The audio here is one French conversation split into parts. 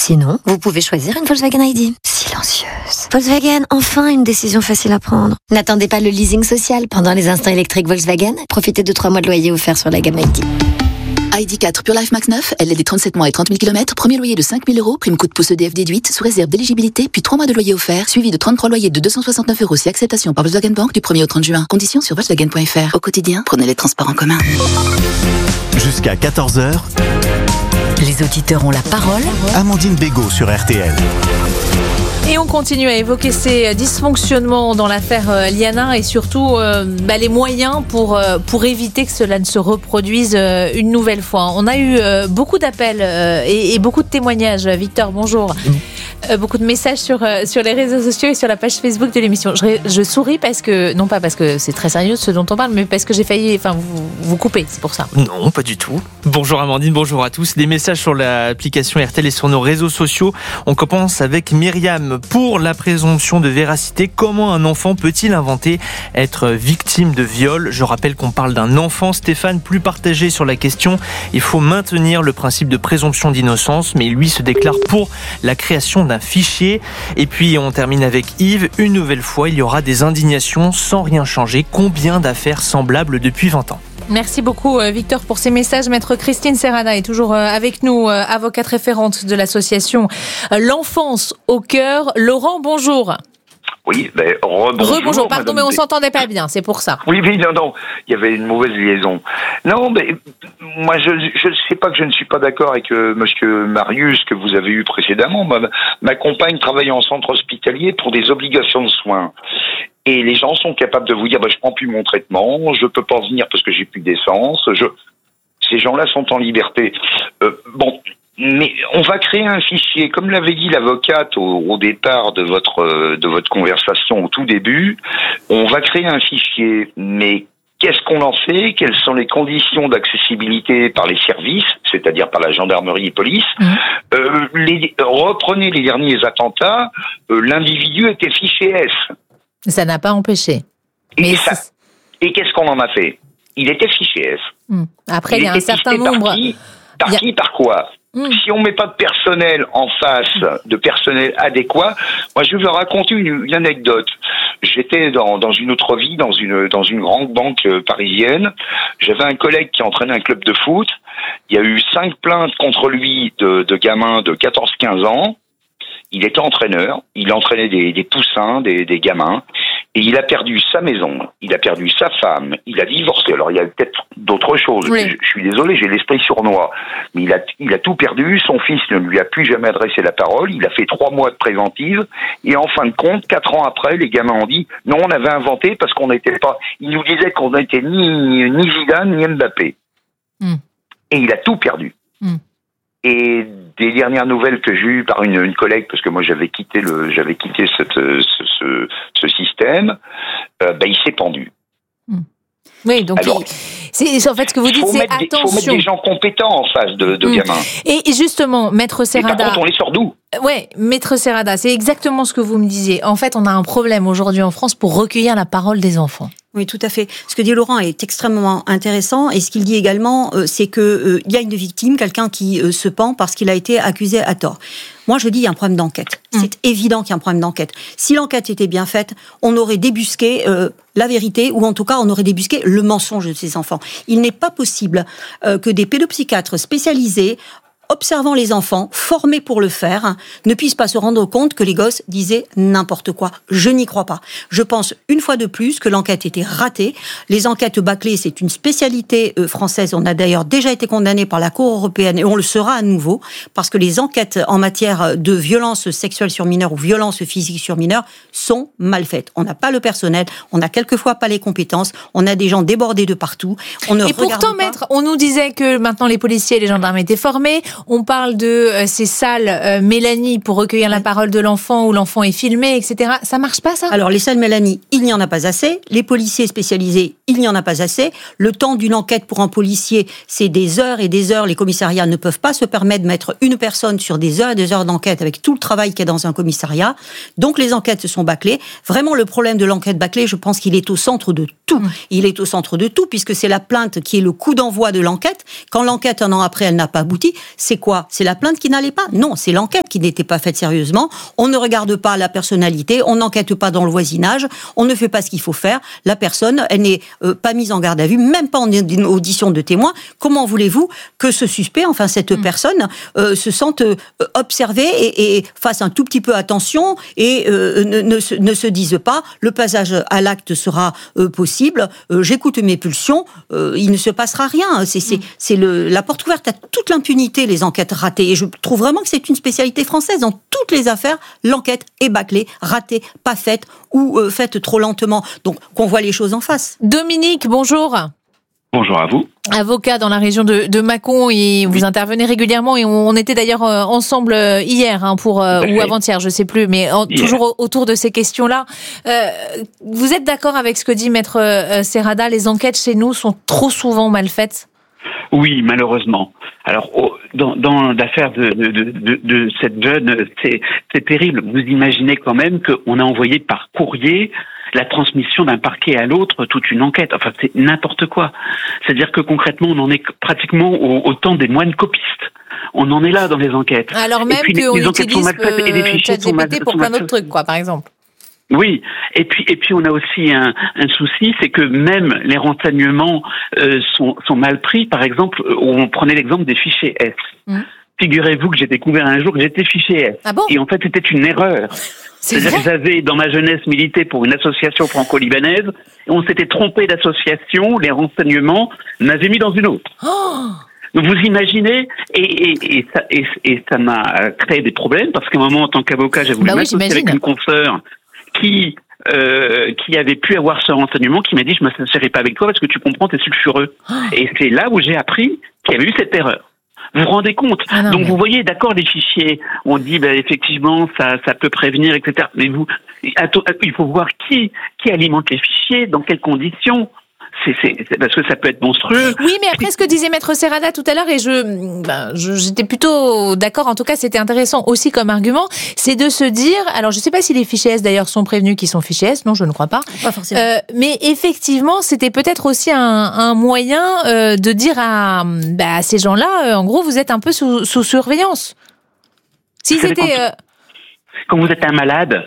Sinon, vous pouvez choisir une Volkswagen ID. Silencieuse. Volkswagen, enfin une décision facile à prendre. N'attendez pas le leasing social. Pendant les instants électriques Volkswagen, profitez de 3 mois de loyer offerts sur la gamme ID. ID4 Pure Life Max 9, LLD 37 mois et 30 000 km, premier loyer de 5 000 €, prime coup de pouce EDF déduite, sous réserve d'éligibilité, puis 3 mois de loyer offert, suivi de 33 loyers de 269 € si acceptation par Volkswagen Bank du 1er au 30 juin. Conditions sur Volkswagen.fr. Au quotidien, prenez les transports en commun. Jusqu'à 14h, Les auditeurs ont la parole. Amandine Bégaud sur RTL. Et on continue à évoquer ces dysfonctionnements dans l'affaire Liana et surtout les moyens pour éviter que cela ne se reproduise une nouvelle fois. On a eu beaucoup d'appels et beaucoup de témoignages. Victor, bonjour. Beaucoup de messages sur les réseaux sociaux et sur la page Facebook de l'émission. Je souris parce que, non pas parce que c'est très sérieux ce dont on parle, mais parce que j'ai failli vous couper, c'est pour ça. Non, pas du tout. Bonjour Amandine, bonjour à tous. Des messages sur l'application RTL et sur nos réseaux sociaux. On commence avec Myriam. Pour la présomption de véracité, comment un enfant peut-il inventer être victime de viol ? Je rappelle qu'on parle d'un enfant. Stéphane, plus partagé sur la question. Il faut maintenir le principe de présomption d'innocence, mais lui se déclare pour la création d'un fichier. Et puis on termine avec Yves. Une nouvelle fois, il y aura des indignations sans rien changer. Combien d'affaires semblables depuis 20 ans ? Merci beaucoup Victor pour ces messages. Maître Christine Serrada est toujours avec nous, avocate référente de l'association L'Enfance au cœur. Laurent, bonjour. Oui, rebonjour. Pardon, mais on s'entendait pas bien, c'est pour ça. Oui, non, il y avait une mauvaise liaison. Non, mais moi, je sais pas que je ne suis pas d'accord avec Monsieur Marius que vous avez eu précédemment. Ma compagne travaille en centre hospitalier pour des obligations de soins. Et les gens sont capables de vous dire, je prends plus mon traitement, je peux pas venir parce que j'ai plus d'essence. Ces gens-là sont en liberté. Mais on va créer un fichier, comme l'avait dit l'avocate au départ de votre conversation au tout début. On va créer un fichier, mais qu'est-ce qu'on en fait ? Quelles sont les conditions d'accessibilité par les services, c'est-à-dire par la gendarmerie et police ? Reprenez les derniers attentats, l'individu était fiché S. Ça n'a pas empêché. Et qu'est-ce qu'on en a fait ? Il était fiché S. Après, il y a un certain nombre... Par quoi ? Si on met pas de personnel en face, de personnel adéquat, moi je vais vous raconter une anecdote. J'étais dans une autre vie, dans une grande banque parisienne. J'avais un collègue qui entraînait un club de foot. Il y a eu 5 plaintes contre lui de gamins de 14-15 ans. Il était entraîneur, il entraînait des poussins, des gamins, et il a perdu sa maison, il a perdu sa femme, il a divorcé. Alors il y a peut-être d'autres choses, oui. Je suis désolé, j'ai l'esprit sournois, mais il a tout perdu, son fils ne lui a plus jamais adressé la parole, il a fait 3 mois de préventive, et en fin de compte, 4 ans après, les gamins ont dit, non, on avait inventé parce qu'on n'était pas, ils nous disaient qu'on n'était ni Zidane, ni Mbappé. Et il a tout perdu. Et des dernières nouvelles que j'ai eues par une collègue, parce que moi j'avais quitté ce système, il s'est pendu. Oui, donc alors, c'est en fait ce que vous dites, c'est attention. Il faut mettre des gens compétents en face de gamins. Et justement, Maître Serrada. Et par contre, on les sort d'où ? Ouais, Maître Serrada, c'est exactement ce que vous me disiez. En fait, on a un problème aujourd'hui en France pour recueillir la parole des enfants. Oui, tout à fait. Ce que dit Laurent est extrêmement intéressant. Et ce qu'il dit également, c'est que il y a une victime, quelqu'un qui se pend parce qu'il a été accusé à tort. Moi, je dis, il y a un problème d'enquête. C'est évident qu'il y a un problème d'enquête. Si l'enquête était bien faite, on aurait débusqué la vérité, ou en tout cas, on aurait débusqué le mensonge de ces enfants. Il n'est pas possible que des pédopsychiatres spécialisés, observant les enfants, formés pour le faire, ne puissent pas se rendre compte que les gosses disaient n'importe quoi. Je n'y crois pas. Je pense, une fois de plus, que l'enquête était ratée. Les enquêtes bâclées, c'est une spécialité française. On a d'ailleurs déjà été condamné par la Cour européenne, et on le sera à nouveau, parce que les enquêtes en matière de violence sexuelle sur mineurs ou violence physique sur mineurs sont mal faites. On n'a pas le personnel, on n'a quelquefois pas les compétences, on a des gens débordés de partout. Et pourtant, Maître, on nous disait que maintenant les policiers et les gendarmes étaient formés. On parle de ces salles Mélanie pour recueillir la parole de l'enfant où l'enfant est filmé, etc. Ça marche pas, ça ? Alors, les salles Mélanie, il n'y en a pas assez. Les policiers spécialisés, il n'y en a pas assez. Le temps d'une enquête pour un policier, c'est des heures et des heures. Les commissariats ne peuvent pas se permettre de mettre une personne sur des heures et des heures d'enquête avec tout le travail qu'il y a dans un commissariat. Donc, les enquêtes se sont bâclées. Vraiment, le problème de l'enquête bâclée, je pense qu'il est au centre de tout. Il est au centre de tout, puisque c'est la plainte qui est le coup d'envoi de l'enquête. Quand l'enquête, un an après, elle n'a pas abouti, c'est quoi ? C'est la plainte qui n'allait pas ? Non, c'est l'enquête qui n'était pas faite sérieusement. On ne regarde pas la personnalité, on n'enquête pas dans le voisinage, on ne fait pas ce qu'il faut faire. La personne, elle n'est pas mise en garde à vue, même pas en audition de témoin. Comment voulez-vous que ce suspect, enfin cette personne, se sente observé et fasse un tout petit peu attention et ne se dise pas le passage à l'acte sera possible, j'écoute mes pulsions, il ne se passera rien. C'est la porte ouverte à toute l'impunité, les enquêtes ratées. Et je trouve vraiment que c'est une spécialité française. Dans toutes les affaires, l'enquête est bâclée, ratée, pas faite ou faite trop lentement. Donc qu'on voit les choses en face. Dominique, bonjour. Bonjour à vous. Avocat dans la région de Mâcon, et vous intervenez régulièrement, et on était d'ailleurs ensemble hier ou avant-hier, je sais plus, mais toujours autour de ces questions-là. Vous êtes d'accord avec ce que dit Maître Serrada, les enquêtes chez nous sont trop souvent mal faites ? Oui, malheureusement. Alors, dans l'affaire de cette jeune, c'est terrible. Vous imaginez quand même qu'on a envoyé par courrier la transmission d'un parquet à l'autre, toute une enquête. Enfin, c'est n'importe quoi. C'est-à-dire que concrètement, on en est pratiquement au temps des moines copistes. On en est là dans les enquêtes. Alors même qu'on utilise ChatGPT pour plein d'autres trucs, par exemple. Oui, et puis on a aussi un souci, c'est que même les renseignements sont mal pris. Par exemple, on prenait l'exemple des fichiers S. Figurez-vous que j'ai découvert un jour que j'étais fiché S. Ah bon ? Et en fait, c'était une erreur. C'est-à-dire que j'avais, dans ma jeunesse, milité pour une association franco-libanaise, et on s'était trompé d'association, les renseignements m'avaient mis dans une autre. Oh ! Donc vous imaginez, et ça m'a créé des problèmes, parce qu'à un moment, en tant qu'avocat, j'ai voulu m'associer avec une consoeur qui avait pu avoir ce renseignement, qui m'a dit « je ne m'associerai pas avec toi parce que tu comprends, t'es sulfureux ». Et c'est là où j'ai appris qu'il y avait eu cette erreur. Vous vous rendez compte ? Donc vous voyez, d'accord, les fichiers, on dit effectivement ça peut prévenir, etc. Mais il faut voir qui alimente les fichiers, dans quelles conditions. C'est parce que ça peut être monstrueux. Oui, mais après, ce que disait Maître Serrada tout à l'heure, et j'étais plutôt d'accord, en tout cas, c'était intéressant aussi comme argument, c'est de se dire, alors je ne sais pas si les fichiers S d'ailleurs sont prévenus qu'ils sont fichiers S, non, je ne crois pas. Pas forcément. Mais effectivement, c'était peut-être aussi un moyen de dire à ces gens-là, en gros, vous êtes un peu sous surveillance. Si c'était... Quand vous êtes un malade,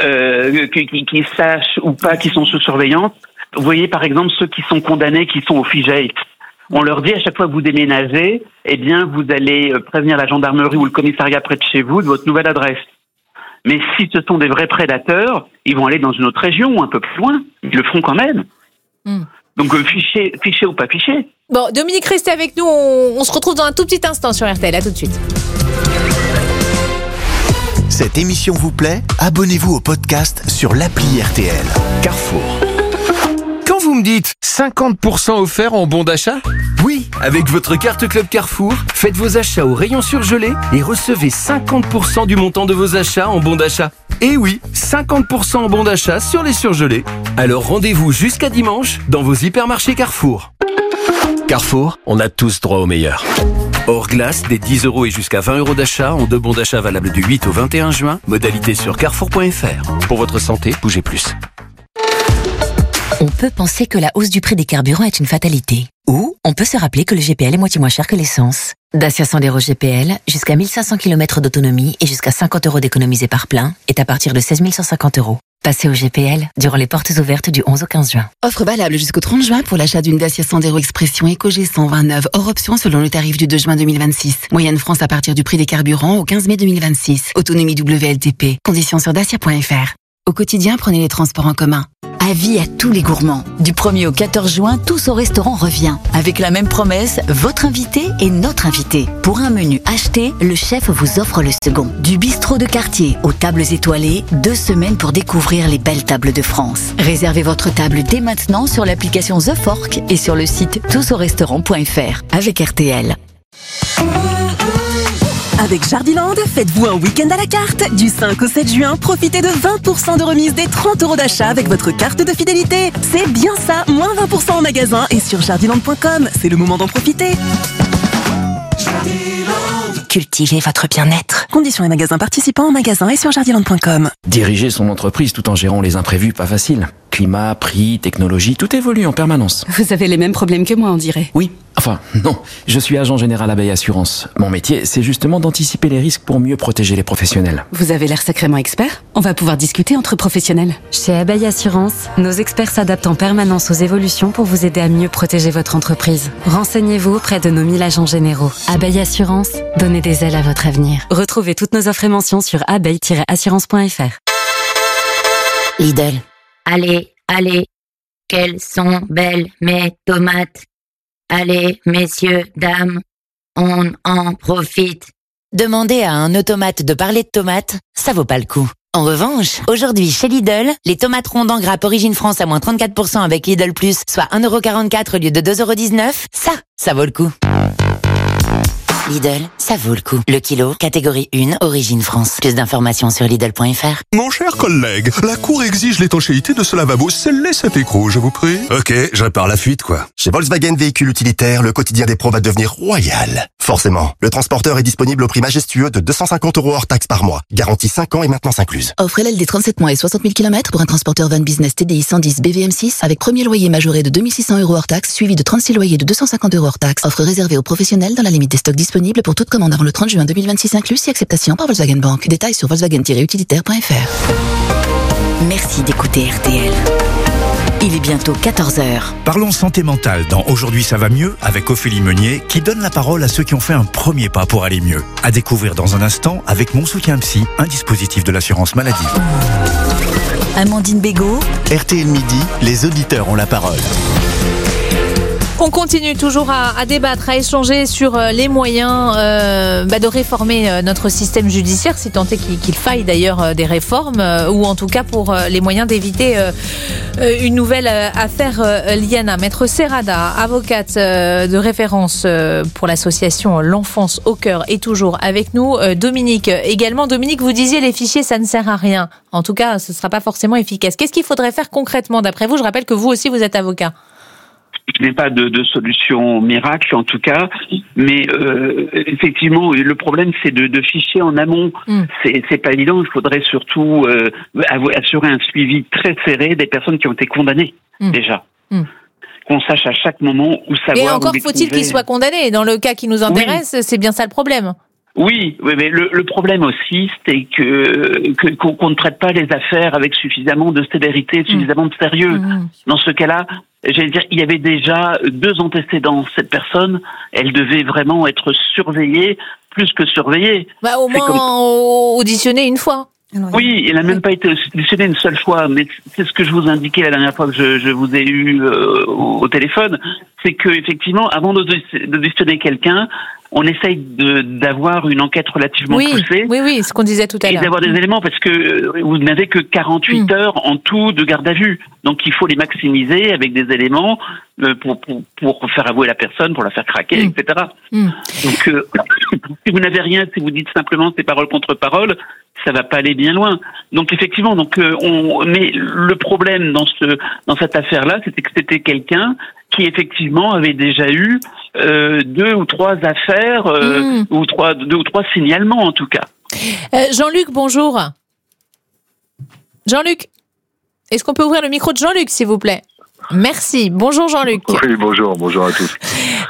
qui sache ou pas qu'ils sont sous surveillance, vous voyez, par exemple, ceux qui sont condamnés, qui sont au FIGEIT, on leur dit à chaque fois que vous déménagez, eh bien, vous allez prévenir la gendarmerie ou le commissariat près de chez vous de votre nouvelle adresse. Mais si ce sont des vrais prédateurs, ils vont aller dans une autre région ou un peu plus loin. Ils le feront quand même. Donc, fiché ou pas fiché. Bon, Dominique, restez avec nous. On se retrouve dans un tout petit instant sur RTL. À tout de suite. Cette émission vous plaît ? Abonnez-vous au podcast sur l'appli RTL. Carrefour. Quand vous me dites 50% offert en bon d'achat ? Oui, avec votre carte Club Carrefour, faites vos achats au rayon surgelé et recevez 50% du montant de vos achats en bon d'achat. Et oui, 50% en bon d'achat sur les surgelés. Alors rendez-vous jusqu'à dimanche dans vos hypermarchés Carrefour. Carrefour, on a tous droit au meilleur. Hors glace, des 10 € et jusqu'à 20 € d'achat en 2 bons d'achat valables du 8 au 21 juin. Modalité sur carrefour.fr. Pour votre santé, bougez plus. On peut penser que la hausse du prix des carburants est une fatalité. Ou on peut se rappeler que le GPL est moitié moins cher que l'essence. Dacia Sandero GPL, jusqu'à 1500 km d'autonomie et jusqu'à 50 € d'économisés par plein, est à partir de 16 150 €. Passez au GPL durant les portes ouvertes du 11 au 15 juin. Offre valable jusqu'au 30 juin pour l'achat d'une Dacia Sandero Expression Eco G129 hors option selon le tarif du 2 juin 2026. Moyenne France à partir du prix des carburants au 15 mai 2026. Autonomie WLTP. Conditions sur dacia.fr. Au quotidien, prenez les transports en commun. Avis à tous les gourmands. Du 1er au 14 juin, Tous au restaurant revient. Avec la même promesse, votre invité est notre invité. Pour un menu acheté, le chef vous offre le second. Du bistrot de quartier aux tables étoilées, 2 semaines pour découvrir les belles tables de France. Réservez votre table dès maintenant sur l'application The Fork et sur le site tousaurestaurant.fr avec RTL. Avec Jardiland, faites-vous un week-end à la carte. Du 5 au 7 juin, profitez de 20% de remise des 30 € d'achat avec votre carte de fidélité. C'est bien ça, moins 20% en magasin et sur jardiland.com. C'est le moment d'en profiter. Jardiland. cultivez votre bien-être. Conditions et magasins participants en magasin et sur jardiland.com. Diriger son entreprise tout en gérant les imprévus, pas facile. Climat, prix, technologie, tout évolue en permanence. Vous avez les mêmes problèmes que moi, on dirait. Oui, enfin, non. Je suis agent général Abeille Assurance. Mon métier, c'est justement d'anticiper les risques pour mieux protéger les professionnels. Vous avez l'air sacrément expert. On va pouvoir discuter entre professionnels. Chez Abeille Assurance, nos experts s'adaptent en permanence aux évolutions pour vous aider à mieux protéger votre entreprise. Renseignez-vous auprès de nos 1000 agents généraux. Abeille Assurance, donnez des ailes à votre avenir. Retrouvez toutes nos offres et mentions sur abeille-assurance.fr. Lidl. Allez, quelles sont belles mes tomates. Allez, messieurs, dames, on en profite. Demander à un automate de parler de tomates, ça vaut pas le coup. En revanche, aujourd'hui chez Lidl, les tomates rondes en grappe Origine France à moins 34% avec Lidl Plus, soit 1,44€ au lieu de 2,19€, ça vaut le coup. Lidl, ça vaut le coup. Le kilo, catégorie 1, Origine France. Plus d'informations sur Lidl.fr. Mon cher collègue, la cour exige l'étanchéité de ce lavabo. Scellez cet écrou, je vous prie. Ok, je répare la fuite, quoi. Chez Volkswagen Véhicules Utilitaires, le quotidien des pros va devenir royal. Forcément, le transporteur est disponible au prix majestueux de 250€ hors taxe par mois. Garantie 5 ans et maintenance incluse. Offre LLD 37 mois et 60 000 km pour un transporteur van business TDI 110 BVM6 avec premier loyer majoré de 2600€ hors taxe, suivi de 36 loyers de 250€ hors taxe. Offre réservée aux professionnels dans la limite des stocks disponibles pour toute commande avant le 30 juin 2026 inclus si acceptation par Volkswagen Bank. Détails sur volkswagen-utilitaire.fr. Merci d'écouter RTL. Il est bientôt 14h. Parlons santé mentale dans Aujourd'hui ça va mieux avec Ophélie Meunier qui donne la parole à ceux qui ont fait un premier pas pour aller mieux. À découvrir dans un instant avec Mon Soutien Psy, un dispositif de l'assurance maladie. Amandine Bégaud. RTL Midi, les auditeurs ont la parole. On continue toujours à débattre, à échanger sur les moyens de réformer notre système judiciaire, si tant est qu'il faille d'ailleurs des réformes, ou en tout cas pour les moyens d'éviter une nouvelle affaire Liana. Maître Serrada, avocate de référence pour l'association L'Enfance au cœur, est toujours avec nous. Dominique également. Dominique, vous disiez les fichiers, ça ne sert à rien. En tout cas, ce ne sera pas forcément efficace. Qu'est-ce qu'il faudrait faire concrètement d'après vous ? Je rappelle que vous aussi, vous êtes avocat. Je n'ai pas de solution miracle en tout cas, mais effectivement le problème c'est de ficher en amont. C'est pas évident. Il faudrait surtout assurer un suivi très serré des personnes qui ont été condamnées déjà. Qu'on sache à chaque moment où savoir. Et encore faut-il qu'ils soient condamnés. Dans le cas qui nous intéresse, c'est bien ça le problème. Oui, mais le problème aussi, c'est qu'on ne traite pas les affaires avec suffisamment de sévérité, suffisamment de sérieux. Dans ce cas-là, j'allais dire, il y avait déjà 2 antécédents. Cette personne, elle devait vraiment être surveillée, plus que surveillée. Au moins auditionnée une fois. Oui, elle n'a même pas été auditionnée une seule fois, mais c'est ce que je vous indiquais la dernière fois que je vous ai eu au téléphone, c'est que effectivement, avant d'auditionner quelqu'un, on essaye d'avoir une enquête relativement poussée. Oui, ce qu'on disait tout à l'heure. Et d'avoir des éléments, parce que vous n'avez que 48 heures en tout de garde à vue. Donc il faut les maximiser avec des éléments pour faire avouer la personne, pour la faire craquer, etc. Donc si vous n'avez rien, si vous dites simplement ces paroles contre paroles, ça va pas aller bien loin. Donc effectivement, mais le problème dans cette affaire-là, c'était que c'était quelqu'un qui effectivement avait déjà eu 2 ou 3 affaires, 2 ou 3 signalements en tout cas. Jean-Luc, bonjour. Jean-Luc, est-ce qu'on peut ouvrir le micro de Jean-Luc, s'il vous plaît ? Merci. Bonjour Jean-Luc. Oui, bonjour à tous.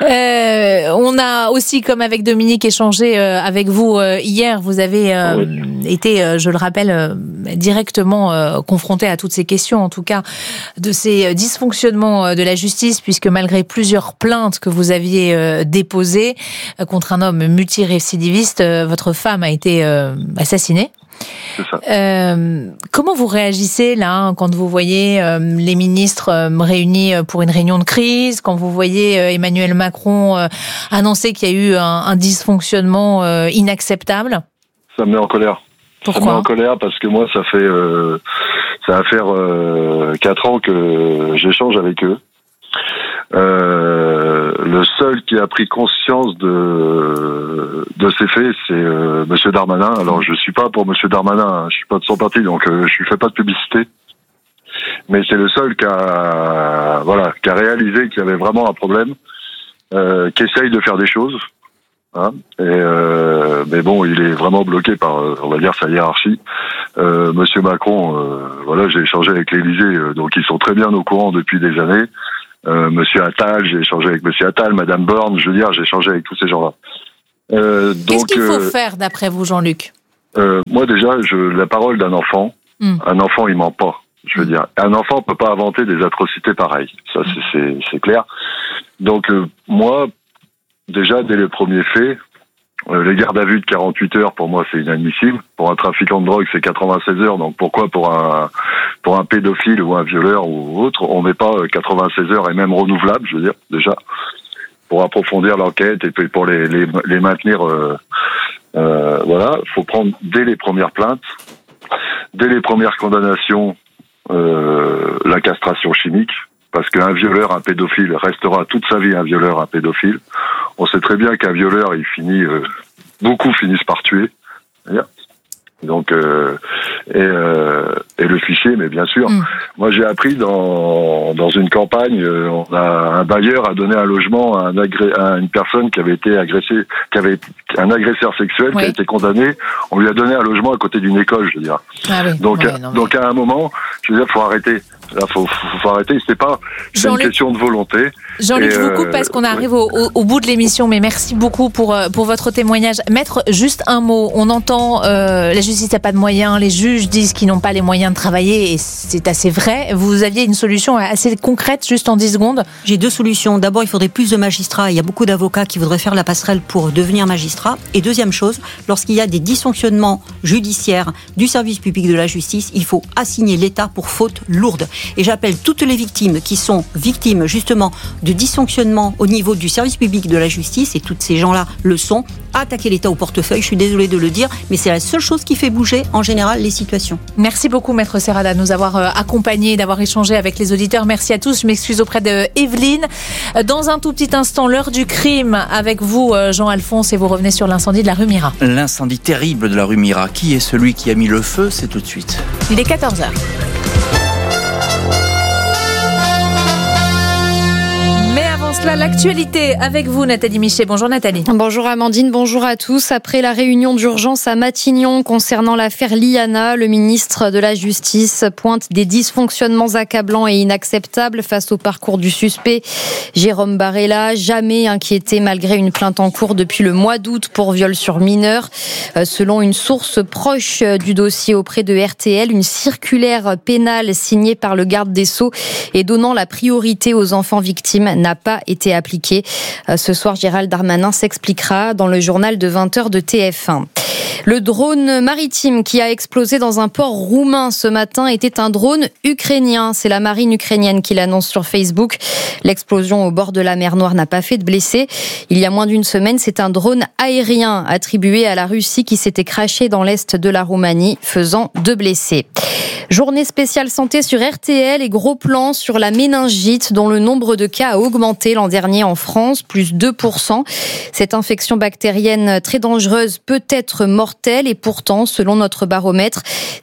On a aussi, comme avec Dominique, échangé avec vous hier. Vous avez été, je le rappelle, directement confronté à toutes ces questions, en tout cas, de ces dysfonctionnements de la justice, puisque malgré plusieurs plaintes que vous aviez déposées contre un homme multirécidiviste, votre femme a été assassinée. C'est ça. Comment vous réagissez là quand vous voyez les ministres réunis pour une réunion de crise, quand vous voyez Emmanuel Macron annoncer qu'il y a eu un dysfonctionnement inacceptable ? Ça me met en colère. Pourquoi ? Ça me met en colère parce que moi ça va faire 4 ans que j'échange avec eux. Le seul qui a pris conscience de ces faits, c'est Monsieur Darmanin. Alors je suis pas pour Monsieur Darmanin, je suis pas de son parti, donc je lui fais pas de publicité. Mais c'est le seul qui a réalisé qu'il y avait vraiment un problème, qui essaye de faire des choses. Hein, mais bon, il est vraiment bloqué par, on va dire, sa hiérarchie. Monsieur Macron, voilà, j'ai échangé avec l'Élysée, donc ils sont très bien au courant depuis des années. Monsieur Attal, j'ai échangé avec Monsieur Attal, Madame Borne, je veux dire, j'ai échangé avec tous ces gens-là. Qu'est-ce qu'il faut faire d'après vous, Jean-Luc ? Moi déjà, la parole d'un enfant, un enfant il ment pas. Je veux dire, un enfant peut pas inventer des atrocités pareilles. Ça, c'est clair. Donc moi, déjà dès les premiers faits, les gardes à vue de 48 heures pour moi c'est inadmissible. Pour un trafiquant de drogue c'est 96 heures. Donc pourquoi pour un pédophile ou un violeur ou autre on met pas 96 heures et même renouvelable, je veux dire déjà pour approfondir l'enquête et puis pour les maintenir. Voilà, faut prendre dès les premières plaintes, dès les premières condamnations, la castration chimique, parce qu'un violeur, un pédophile restera toute sa vie un violeur, un pédophile. On sait très bien qu'un violeur, il finit, beaucoup finissent par tuer. Donc et le fichier, mais bien sûr. Moi, j'ai appris dans une campagne, on a un bailleur a donné un logement à une personne qui avait été agressée, qui avait un agresseur sexuel qui a été condamné. On lui a donné un logement à côté d'une école, je veux dire. Ah oui. Donc à un moment, je veux dire, faut arrêter. Là, faut arrêter. C'est une question de volonté. Jean-Luc, je vous coupe parce qu'on arrive au bout de l'émission, mais merci beaucoup pour votre témoignage. Maître, juste un mot. On entend la justice n'a pas de moyens, les juges disent qu'ils n'ont pas les moyens de travailler, et c'est assez vrai. Vous aviez une solution assez concrète, juste en 10 secondes. J'ai 2 solutions. D'abord, il faudrait plus de magistrats. Il y a beaucoup d'avocats qui voudraient faire la passerelle pour devenir magistrats. Et deuxième chose, lorsqu'il y a des dysfonctionnements judiciaires du service public de la justice, il faut assigner l'État pour faute lourde. Et j'appelle toutes les victimes qui sont victimes justement de dysfonctionnement au niveau du service public de la justice, et tous ces gens-là le sont, à attaquer l'État au portefeuille. Je suis désolée de le dire, mais c'est la seule chose qui fait bouger en général les situations. Merci beaucoup Maître Serrada de nous avoir accompagnés, d'avoir échangé avec les auditeurs. Merci à tous. Je m'excuse auprès de Evelyne. Dans un tout petit instant, l'heure du crime avec vous Jean-Alphonse, et vous revenez sur l'incendie de la rue Mira. L'incendie terrible de la rue Mira. Qui est celui qui a mis le feu ? C'est tout de suite. Il est 14h. Cela, l'actualité avec vous, Nathalie Michet. Bonjour Nathalie. Bonjour Amandine, bonjour à tous. Après la réunion d'urgence à Matignon concernant l'affaire Liana, le ministre de la Justice pointe des dysfonctionnements accablants et inacceptables face au parcours du suspect. Jérôme Barella, jamais inquiété malgré une plainte en cours depuis le mois d'août pour viol sur mineur. Selon une source proche du dossier auprès de RTL, une circulaire pénale signée par le garde des Sceaux et donnant la priorité aux enfants victimes n'a pas été appliquée. Ce soir, Gérald Darmanin s'expliquera dans le journal de 20h de TF1. Le drone maritime qui a explosé dans un port roumain ce matin était un drone ukrainien. C'est la marine ukrainienne qui l'annonce sur Facebook. L'explosion au bord de la mer Noire n'a pas fait de blessés. Il y a moins d'une semaine, c'est un drone aérien attribué à la Russie qui s'était crashé dans l'est de la Roumanie, faisant 2 blessés. Journée spéciale santé sur RTL et gros plan sur la méningite dont le nombre de cas a augmenté l'an dernier en France, plus 2%. Cette infection bactérienne très dangereuse peut être mortelle et pourtant, selon notre baromètre,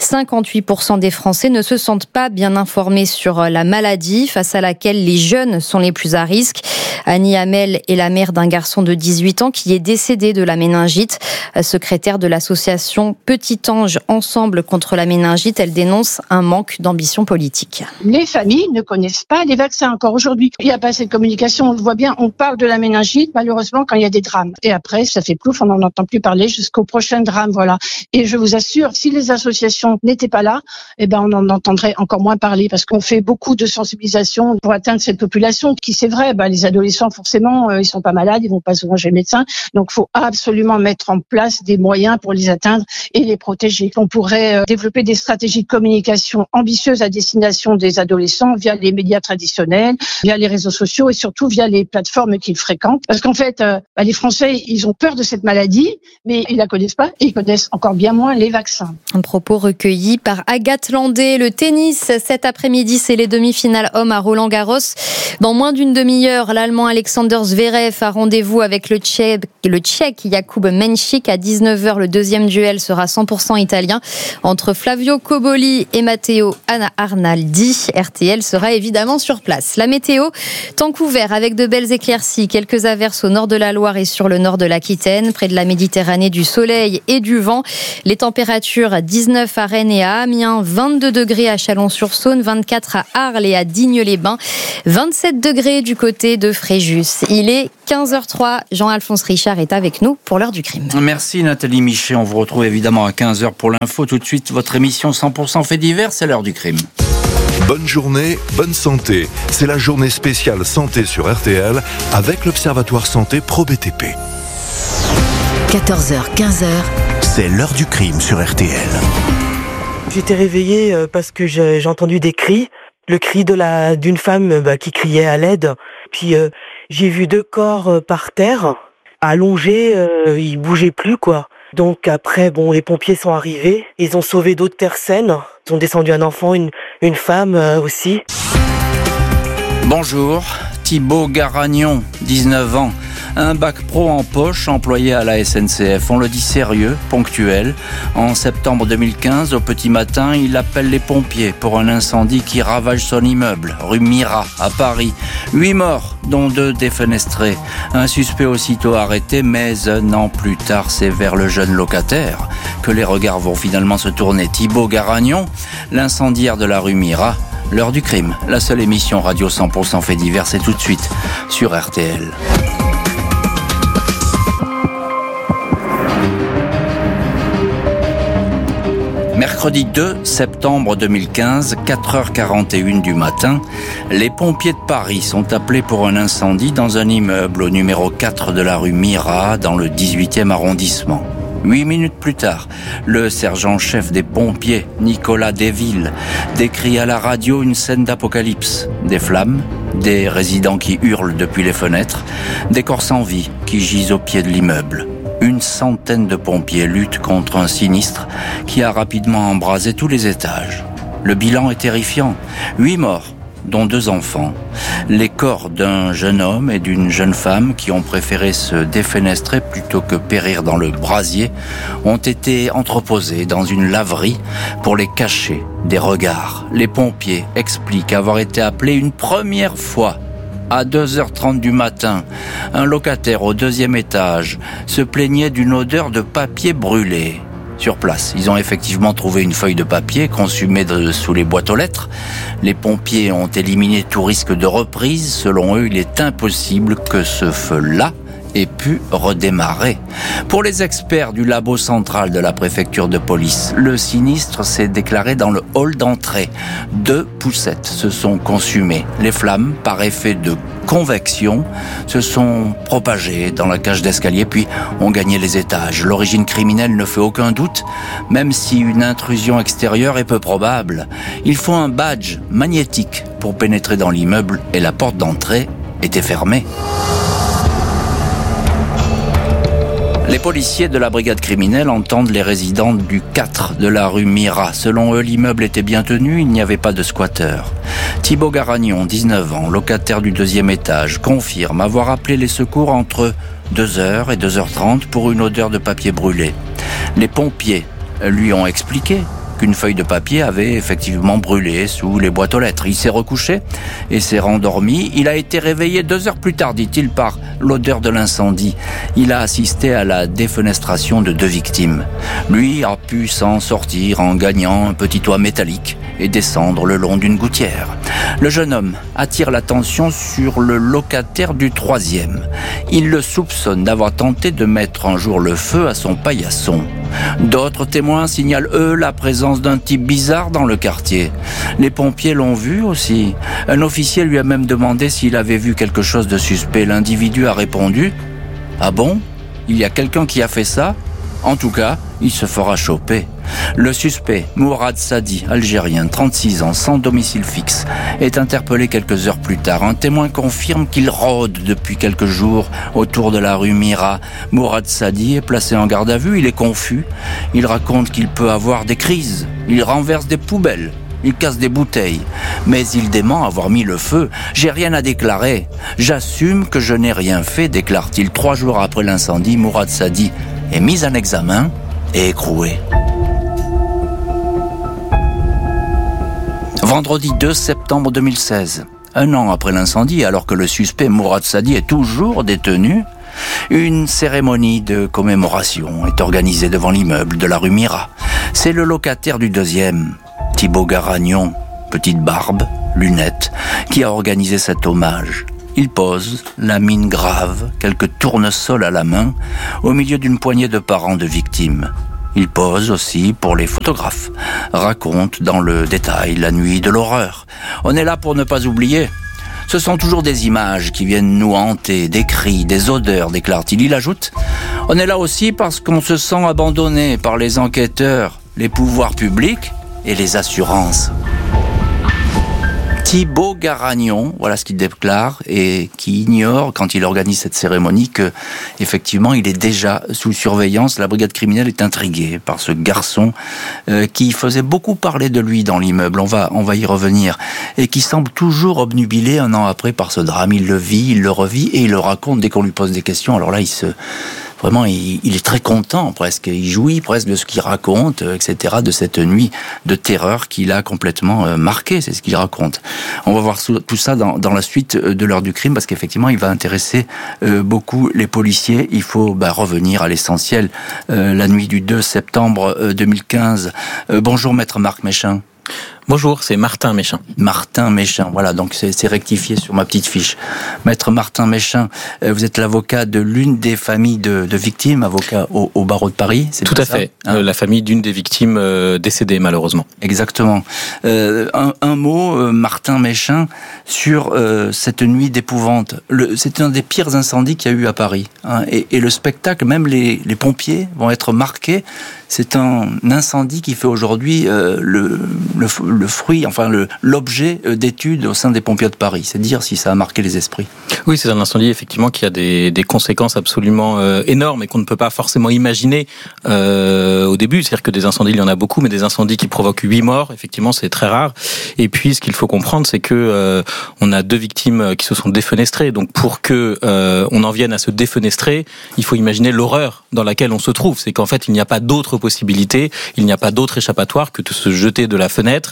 58% des Français ne se sentent pas bien informés sur la maladie face à laquelle les jeunes sont les plus à risque. Annie Hamel est la mère d'un garçon de 18 ans qui est décédé de la méningite. Secrétaire de l'association Petit Ange Ensemble contre la méningite, elle dénonce un manque d'ambition politique. Les familles ne connaissent pas les vaccins encore aujourd'hui. Il n'y a pas cette communication, on le voit bien, on parle de la méningite malheureusement quand il y a des drames. Et après, ça fait plouf, on n'en entend plus parler jusqu'au prochain drame, voilà. Et je vous assure, si les associations n'étaient pas là, on en entendrait encore moins parler parce qu'on fait beaucoup de sensibilisation pour atteindre cette population qui, c'est vrai, les adolescents, forcément, ils sont pas malades, ils vont pas souvent chez le médecin. Donc, faut absolument mettre en place des moyens pour les atteindre et les protéger. On pourrait développer des stratégies de communication ambitieuses à destination des adolescents via les médias traditionnels, via les réseaux sociaux et surtout via les plateformes qu'ils fréquentent. Parce qu'en fait, les Français, ils ont peur de cette maladie, mais ils la connaissent pas et ils connaissent encore bien moins les vaccins. Un propos recueilli par Agathe Landé. Le tennis, cet après-midi, c'est les demi-finales hommes à Roland-Garros. Dans moins d'une demi-heure, l'Allemand Alexander Zverev a rendez-vous avec le Tchèque Jakub Menchik. À 19h, le deuxième duel sera 100% italien entre Flavio Cobolli et Matteo Arnaldi. RTL sera évidemment sur place. La météo, temps couvert avec de belles éclaircies, quelques averses au nord de la Loire et sur le nord de l'Aquitaine, près de la Méditerranée, du soleil et du vent. Les températures 19 à Rennes et à Amiens, 22 degrés à Chalon-sur-Saône, 24 à Arles et à Digne-les-Bains, 27 degrés du côté de Fréjus. Il est 15h03. Jean-Alphonse Richard est avec nous pour l'heure du crime. Merci Nathalie Michet. On vous retrouve évidemment à 15h pour l'info. Tout de suite, votre émission 100% fait divers, c'est l'heure du crime. Bonne journée, bonne santé. C'est la journée spéciale santé sur RTL avec l'Observatoire Santé ProBTP. 14h, 15h. C'est l'heure du crime sur RTL. J'étais réveillée parce que j'ai entendu des cris. Le cri d'une femme qui criait à l'aide. Puis j'ai vu 2 corps par terre, allongés, ils bougeaient plus quoi. Donc après, les pompiers sont arrivés, ils ont sauvé d'autres personnes. Ils ont descendu un enfant, une femme aussi. Bonjour, Thibaut Garagnon, 19 ans. Un bac pro en poche, employé à la SNCF. On le dit sérieux, ponctuel. En septembre 2015, au petit matin, il appelle les pompiers pour un incendie qui ravage son immeuble, rue Mira, à Paris. 8 morts, dont 2 défenestrés. Un suspect aussitôt arrêté, mais un an plus tard, c'est vers le jeune locataire que les regards vont finalement se tourner. Thibaut Garagnon, l'incendiaire de la rue Mira. L'heure du crime, la seule émission radio 100% fait divers, c'est tout de suite sur RTL. Mercredi 2 septembre 2015, 4h41 du matin, les pompiers de Paris sont appelés pour un incendie dans un immeuble au numéro 4 de la rue Mira, dans le 18e arrondissement. 8 minutes plus tard, le sergent-chef des pompiers, Nicolas Desvilles, décrit à la radio une scène d'apocalypse. Des flammes, des résidents qui hurlent depuis les fenêtres, des corps sans vie qui gisent au pied de l'immeuble. Une centaine de pompiers luttent contre un sinistre qui a rapidement embrasé tous les étages. Le bilan est terrifiant. 8 morts, dont 2 enfants. Les corps d'un jeune homme et d'une jeune femme qui ont préféré se défenestrer plutôt que périr dans le brasier ont été entreposés dans une laverie pour les cacher des regards. Les pompiers expliquent avoir été appelés une première fois à 2h30 du matin. Un locataire au 2e étage se plaignait d'une odeur de papier brûlé. Sur place, ils ont effectivement trouvé une feuille de papier consumée sous les boîtes aux lettres. Les pompiers ont éliminé tout risque de reprise. Selon eux, il est impossible que ce feu-là ait pu redémarrer. Pour les experts du labo central de la préfecture de police, le sinistre s'est déclaré dans le hall d'entrée. 2 poussettes se sont consumées. Les flammes, par effet de convection, se sont propagées dans la cage d'escalier puis ont gagné les étages. L'origine criminelle ne fait aucun doute, même si une intrusion extérieure est peu probable. Il faut un badge magnétique pour pénétrer dans l'immeuble et la porte d'entrée était fermée. Les policiers de la brigade criminelle entendent les résidents du 4 de la rue Mira. Selon eux, l'immeuble était bien tenu, il n'y avait pas de squatteurs. Thibaut Garagnon, 19 ans, locataire du 2e étage, confirme avoir appelé les secours entre 2h et 2h30 pour une odeur de papier brûlé. Les pompiers lui ont expliqué qu'une feuille de papier avait effectivement brûlé sous les boîtes aux lettres. Il s'est recouché et s'est rendormi. Il a été réveillé 2 heures plus tard, dit-il, par l'odeur de l'incendie. Il a assisté à la défenestration de 2 victimes. Lui a pu s'en sortir en gagnant un petit toit métallique et descendre le long d'une gouttière. Le jeune homme attire l'attention sur le locataire du 3e. Il le soupçonne d'avoir tenté de mettre un jour le feu à son paillasson. D'autres témoins signalent, eux, la présence d'un type bizarre dans le quartier. Les pompiers l'ont vu aussi. Un officier lui a même demandé s'il avait vu quelque chose de suspect. L'individu a répondu « Ah bon ? Il y a quelqu'un qui a fait ça ? En tout cas, il se fera choper. » Le suspect, Mourad Sadi, algérien, 36 ans, sans domicile fixe, est interpellé quelques heures plus tard. Un témoin confirme qu'il rôde depuis quelques jours autour de la rue Mira. Mourad Sadi est placé en garde à vue, il est confus. Il raconte qu'il peut avoir des crises, il renverse des poubelles, il casse des bouteilles. Mais il dément avoir mis le feu. « J'ai rien à déclarer. J'assume que je n'ai rien fait », déclare-t-il. 3 jours après l'incendie, Mourad Sadi est mis en examen et écroué. Vendredi 2 septembre 2016, un an après l'incendie, alors que le suspect Mourad Sadi est toujours détenu, une cérémonie de commémoration est organisée devant l'immeuble de la rue Mira. C'est le locataire du deuxième, Thibaut Garagnon, petite barbe, lunettes, qui a organisé cet hommage. Il pose, la mine grave, quelques tournesols à la main, au milieu d'une poignée de parents de victimes. Il pose aussi pour les photographes, raconte dans le détail la nuit de l'horreur. On est là pour ne pas oublier. Ce sont toujours des images qui viennent nous hanter, des cris, des odeurs, déclare-t-il. Il ajoute, on est là aussi parce qu'on se sent abandonné par les enquêteurs, les pouvoirs publics et les assurances. Thibaut Garagnon, voilà ce qu'il déclare, et qui ignore, quand il organise cette cérémonie, que effectivement il est déjà sous surveillance. La brigade criminelle est intriguée par ce garçon qui faisait beaucoup parler de lui dans l'immeuble, on va y revenir, et qui semble toujours obnubilé un an après par ce drame. Il le vit, il le revit, et il le raconte dès qu'on lui pose des questions. Alors là, Vraiment, il est très content presque, il jouit presque de ce qu'il raconte, etc., de cette nuit de terreur qu'il a complètement marqué, c'est ce qu'il raconte. On va voir tout ça dans la suite de l'heure du crime, parce qu'effectivement, il va intéresser beaucoup les policiers. Il faut revenir à l'essentiel. La nuit du 2 septembre 2015. Bonjour, maître Marc Méchin. Bonjour, c'est Martin Méchin. Martin Méchin, voilà, donc c'est rectifié sur ma petite fiche. Maître Martin Méchin, vous êtes l'avocat de l'une des familles de victimes, avocat au barreau de Paris, c'est tout à fait, la famille d'une des victimes décédées malheureusement. Exactement. Un mot, Martin Méchin, sur cette nuit d'épouvante. C'est un des pires incendies qu'il y a eu à Paris. Et le spectacle, même les pompiers vont être marqués. C'est un incendie qui fait aujourd'hui le fruit, enfin l'objet d'études au sein des pompiers de Paris. C'est dire si ça a marqué les esprits. Oui, c'est un incendie effectivement qui a des conséquences absolument énormes et qu'on ne peut pas forcément imaginer au début. C'est-à-dire que des incendies, il y en a beaucoup, mais des incendies qui provoquent 8 morts, effectivement, c'est très rare. Et puis, ce qu'il faut comprendre, c'est que on a 2 victimes qui se sont défenestrées. Donc, pour que on en vienne à se défenestrer, il faut imaginer l'horreur dans laquelle on se trouve. C'est qu'en fait, il n'y a pas d'autre possibilité, il n'y a pas d'autre échappatoire que de se jeter de la fenêtre,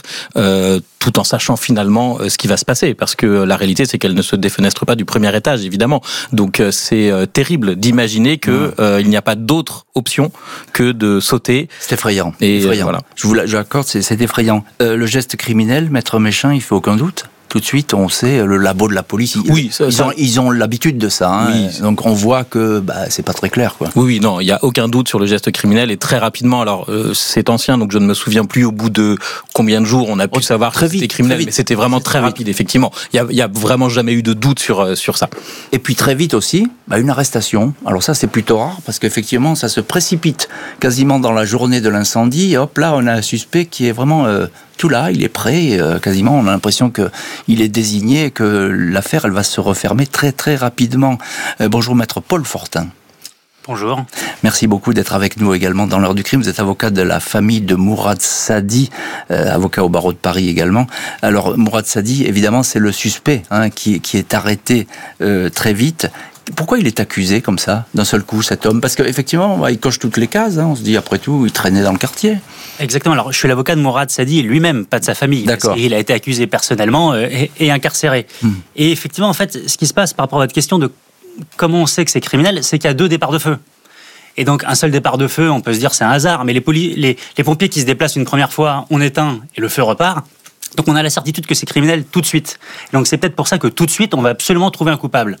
tout en sachant finalement ce qui va se passer, parce que la réalité c'est qu'elle ne se défenestre pas du premier étage évidemment, donc c'est terrible d'imaginer que il n'y a pas d'autre option que de sauter. C'est effrayant. Voilà. Je l'accorde, c'est effrayant. Le geste criminel, maître Méchin, il fait aucun doute. Tout de suite, on sait, le labo de la police, ils ont l'habitude de ça. Oui. Donc on voit que c'est pas très clair, quoi. Oui, non, il y a aucun doute sur le geste criminel et très rapidement. Alors c'est ancien, donc je ne me souviens plus au bout de combien de jours on a pu savoir que c'était criminel, mais c'était vraiment très rapide, effectivement. Il y a vraiment jamais eu de doute sur ça. Et puis très vite aussi, une arrestation. Alors ça c'est plutôt rare parce qu'effectivement ça se précipite quasiment dans la journée de l'incendie. Et hop là, on a un suspect qui est vraiment tout là, il est prêt, quasiment, on a l'impression qu'il est désigné, que l'affaire, elle va se refermer très très rapidement. Bonjour maître Paul Fortin. Bonjour. Merci beaucoup d'être avec nous également dans l'heure du crime. Vous êtes avocat de la famille de Mourad Sadi, avocat au barreau de Paris également. Alors Mourad Sadi, évidemment, c'est le suspect qui est arrêté très vite. Pourquoi il est accusé comme ça, d'un seul coup, cet homme ? Parce qu'effectivement, il coche toutes les cases. On se dit, après tout, il traînait dans le quartier. Exactement. Alors, je suis l'avocat de Mourad Sadi lui-même, pas de sa famille. D'accord. Parce qu'il a été accusé personnellement et incarcéré. Et effectivement, en fait, ce qui se passe par rapport à votre question de comment on sait que c'est criminel, c'est qu'il y a 2 départs de feu. Et donc, un seul départ de feu, on peut se dire c'est un hasard. Mais les pompiers qui se déplacent une première fois, on éteint et le feu repart. Donc, on a la certitude que c'est criminel tout de suite. Et donc, c'est peut-être pour ça que tout de suite, on va absolument trouver un coupable.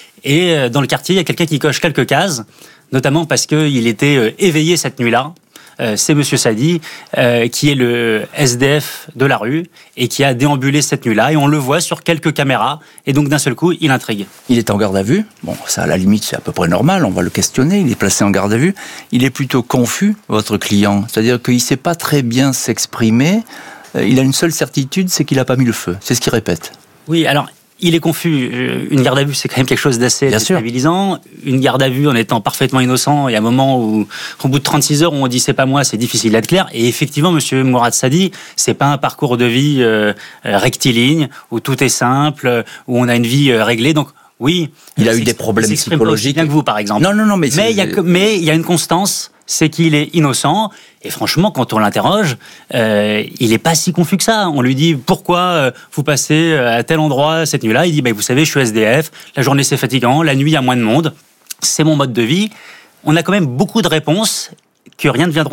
Et dans le quartier, il y a quelqu'un qui coche quelques cases, notamment parce qu'il était éveillé cette nuit-là. C'est Monsieur Sadi, qui est le SDF de la rue et qui a déambulé cette nuit-là. Et on le voit sur quelques caméras. Et donc, d'un seul coup, il intrigue. Il est en garde à vue. Bon, ça, à la limite, c'est à peu près normal. On va le questionner. Il est placé en garde à vue. Il est plutôt confus, votre client. C'est-à-dire qu'il ne sait pas très bien s'exprimer. Il a une seule certitude, c'est qu'il n'a pas mis le feu. C'est ce qu'il répète. Oui, alors... Il est confus. Une garde à vue, c'est quand même quelque chose d'assez déstabilisant. Une garde à vue en étant parfaitement innocent, il y a un moment où, au bout de 36 heures, où on dit c'est pas moi, c'est difficile d'être clair. Et effectivement, monsieur Mourad Sadi, c'est pas un parcours de vie rectiligne, où tout est simple, où on a une vie réglée. Donc, oui. Il a eu des problèmes psychologiques. Bien que vous, par exemple. Non, mais il y a une constance c'est qu'il est innocent. Et franchement, quand on l'interroge, il n'est pas si confus que ça. On lui dit pourquoi vous passez à tel endroit cette nuit-là. Il dit vous savez, je suis SDF, la journée c'est fatigant, la nuit il y a moins de monde, c'est mon mode de vie. On a quand même beaucoup de réponses qui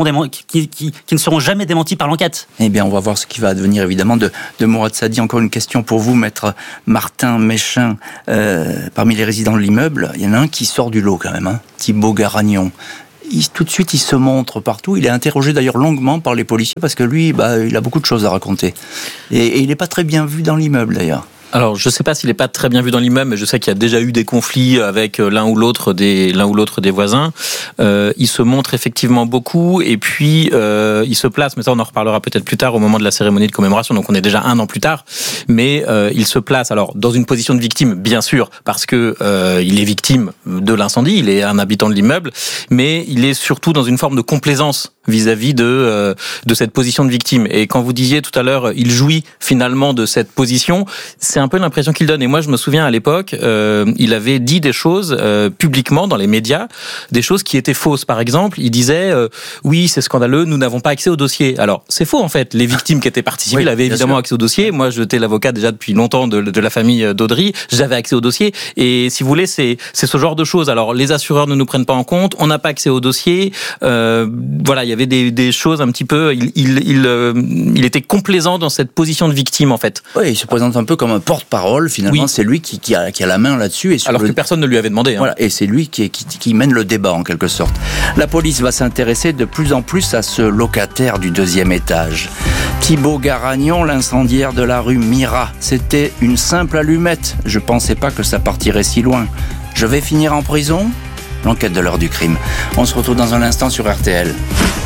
ne seront jamais démenties par l'enquête. Eh bien, on va voir ce qui va advenir évidemment de Mourad Sadi. Encore une question pour vous, maître Martin Méchin. Parmi les résidents de l'immeuble, il y en a un qui sort du lot quand même, Thibaut Garagnon. Tout de suite, il se montre partout. Il est interrogé d'ailleurs longuement par les policiers parce que lui, il a beaucoup de choses à raconter. Et il n'est pas très bien vu dans l'immeuble d'ailleurs. Alors, je ne sais pas s'il n'est pas très bien vu dans l'immeuble, mais je sais qu'il y a déjà eu des conflits avec l'un ou l'autre des voisins. Il se montre effectivement beaucoup, et puis il se place, mais ça on en reparlera peut-être plus tard au moment de la cérémonie de commémoration, donc on est déjà 1 an plus tard, mais il se place alors dans une position de victime, bien sûr, parce que il est victime de l'incendie, il est un habitant de l'immeuble, mais il est surtout dans une forme de complaisance vis-à-vis de cette position de victime. Et quand vous disiez tout à l'heure, il jouit finalement de cette position, c'est un peu l'impression qu'il donne. Et moi, je me souviens à l'époque, il avait dit des choses publiquement dans les médias, des choses qui étaient fausses. Par exemple, il disait oui, c'est scandaleux, nous n'avons pas accès au dossier. Alors, c'est faux en fait. Les victimes qui étaient parties civiles avaient évidemment accès au dossier. Moi, j'étais l'avocat déjà depuis longtemps de la famille d'Audry. J'avais accès au dossier. Et si vous voulez, c'est ce genre de choses. Alors, les assureurs ne nous prennent pas en compte. On n'a pas accès au dossier. Voilà, il y avait des choses un petit peu. Il était complaisant dans cette position de victime en fait. Oui, il se présente un peu comme un porte-parole. Finalement, c'est lui qui a la main là-dessus. Alors que personne ne lui avait demandé. Voilà, et c'est lui qui mène le débat en quelque sorte. La police va s'intéresser de plus en plus à ce locataire du 2e étage. Thibaut Garagnon, l'incendiaire de la rue Mira. C'était une simple allumette. Je pensais pas que ça partirait si loin. Je vais finir en prison ? L'enquête de l'heure du crime. On se retrouve dans un instant sur RTL.